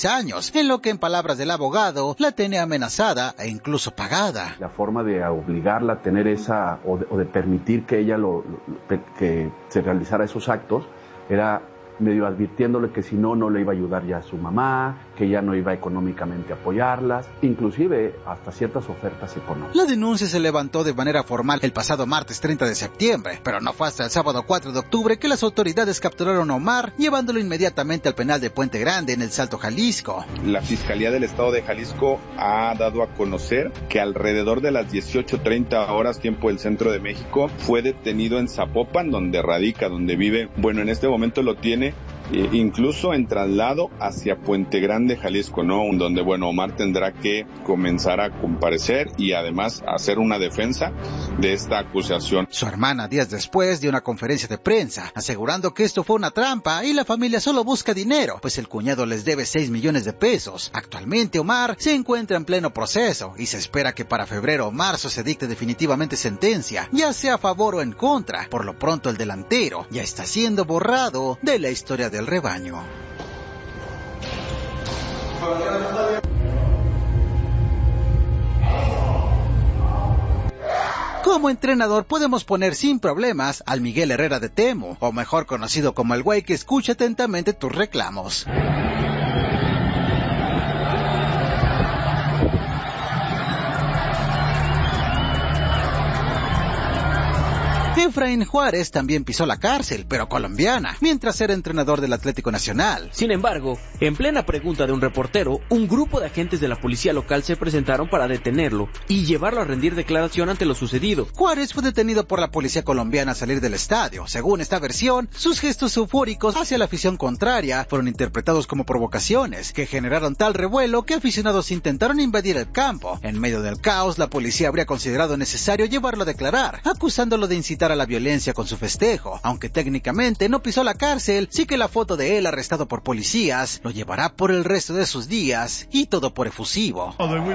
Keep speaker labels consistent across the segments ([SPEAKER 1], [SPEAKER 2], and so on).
[SPEAKER 1] años, en lo que en palabras del abogado la tenía amenazada e incluso pagada.
[SPEAKER 2] La forma de obligarla a tener esa o de permitir que ella que se realizara esos actos era medio advirtiéndole que si no, no le iba a ayudar ya a su mamá, que ya no iba económicamente a apoyarlas, inclusive hasta ciertas ofertas económicas.
[SPEAKER 1] La denuncia se levantó de manera formal el pasado martes 30 de septiembre, pero no fue hasta el sábado 4 de octubre que las autoridades capturaron a Omar, llevándolo inmediatamente al penal de Puente Grande en El Salto, Jalisco.
[SPEAKER 3] La Fiscalía del Estado de Jalisco ha dado a conocer que alrededor de las 18:30 horas tiempo del centro de México fue detenido en Zapopan, donde radica, donde vive. Bueno, en este momento lo tiene incluso en traslado hacia Puente Grande, Jalisco, ¿no? Donde, bueno, Omar tendrá que comenzar a comparecer y además hacer una defensa de esta acusación.
[SPEAKER 1] Su hermana, días después, dio una conferencia de prensa, asegurando que esto fue una trampa y la familia solo busca dinero, pues el cuñado les debe 6 millones de pesos. Actualmente Omar se encuentra en pleno proceso y se espera que para febrero o marzo se dicte definitivamente sentencia, ya sea a favor o en contra. Por lo pronto el delantero ya está siendo borrado de la historia del rebaño. Como entrenador podemos poner sin problemas al Miguel Herrera de Temo, o mejor conocido como el güey que escucha atentamente tus reclamos. Efraín Juárez también pisó la cárcel, pero colombiana, mientras era entrenador del Atlético Nacional.
[SPEAKER 4] Sin embargo, en plena pregunta de un reportero, un grupo de agentes de la policía local se presentaron para detenerlo y llevarlo a rendir declaración ante lo sucedido.
[SPEAKER 1] Juárez fue detenido por la policía colombiana al salir del estadio. Según esta versión, sus gestos eufóricos hacia la afición contraria fueron interpretados como provocaciones, que generaron tal revuelo que aficionados intentaron invadir el campo. En medio del caos, la policía habría considerado necesario llevarlo a declarar, acusándolo de incitar a la violencia con su festejo. Aunque técnicamente no pisó la cárcel, sí que la foto de él arrestado por policías lo llevará por el resto de sus días, y todo por efusivo.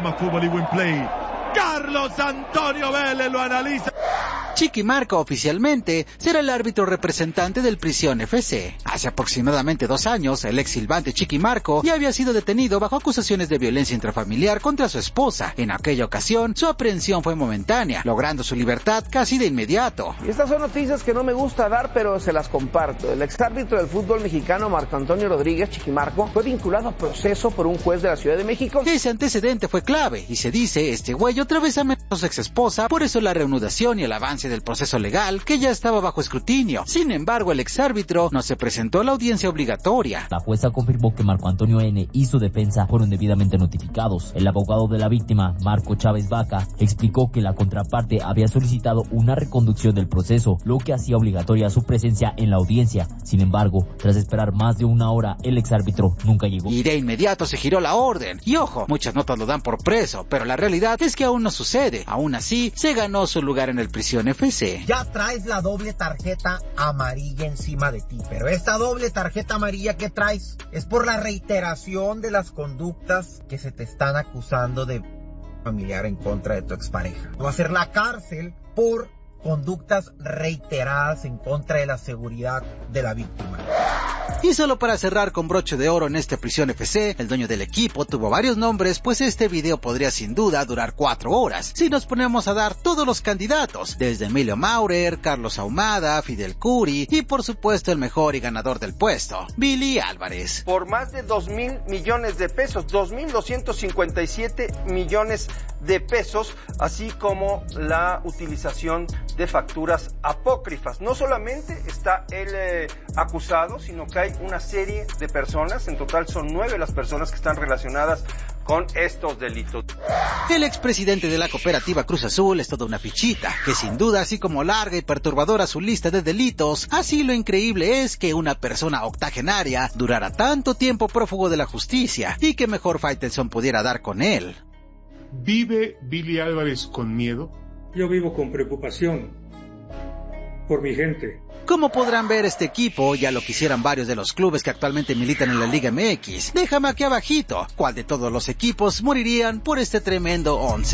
[SPEAKER 5] Carlos Antonio Vélez lo analiza.
[SPEAKER 1] Chiqui Marco oficialmente será el árbitro representante del Prisión FC. Hace aproximadamente 2 años, el ex silbante Chiqui Marco ya había sido detenido bajo acusaciones de violencia intrafamiliar contra su esposa. En aquella ocasión, su aprehensión fue momentánea, logrando su libertad casi de inmediato.
[SPEAKER 6] Y estas son noticias que no me gusta dar, pero se las comparto. El ex árbitro del fútbol mexicano Marco Antonio Rodríguez, Chiqui Marco, fue vinculado a proceso por un juez de la Ciudad de México.
[SPEAKER 1] Ese antecedente fue clave, y se dice, este güey otra vez amenazó a su ex esposa, por eso la reanudación y el avance del proceso legal, que ya estaba bajo escrutinio. Sin embargo, el exárbitro no se presentó a la audiencia obligatoria.
[SPEAKER 7] La jueza confirmó que Marco Antonio N. y su defensa fueron debidamente notificados. El abogado de la víctima, Marco Chávez Vaca, explicó que la contraparte había solicitado una reconducción del proceso, lo que hacía obligatoria su presencia en la audiencia. Sin embargo, tras esperar más de 1 hora, el exárbitro nunca llegó.
[SPEAKER 1] Y de inmediato se giró la orden. Y ojo, muchas notas lo dan por preso, pero la realidad es que aún no sucede. Aún así, se ganó su lugar en el Prisión FC.
[SPEAKER 8] Ya traes la doble tarjeta amarilla encima de ti, pero esta doble tarjeta amarilla que traes es por la reiteración de las conductas que se te están acusando de familiar en contra de tu expareja. Va a ser la cárcel por conductas reiteradas en contra de la seguridad de la víctima.
[SPEAKER 1] Y solo para cerrar con broche de oro en este Prisión FC, el dueño del equipo tuvo varios nombres, pues este video podría sin duda durar 4 horas, si nos ponemos a dar todos los candidatos, desde Emilio Maurer, Carlos Ahumada, Fidel Curi y por supuesto el mejor y ganador del puesto, Billy Álvarez.
[SPEAKER 6] Por más de 2,000 millones de pesos, 2,257 millones de pesos, así como la utilización de facturas apócrifas. No solamente está el acusado, sino que hay una serie de personas, en total son 9 las personas que están relacionadas con estos delitos.
[SPEAKER 1] El expresidente de la cooperativa Cruz Azul es toda una fichita, que sin duda, así como larga y perturbadora su lista de delitos, así lo increíble es que una persona octogenaria durara tanto tiempo prófugo de la justicia, y que mejor Faitelson pudiera dar con él.
[SPEAKER 9] ¿Vive Billy Álvarez con miedo?
[SPEAKER 10] Yo vivo con preocupación por mi gente.
[SPEAKER 1] Como podrán ver, este equipo ya lo quisieran varios de los clubes que actualmente militan en la Liga MX. Déjame aquí abajito cuál de todos los equipos morirían por este tremendo 11.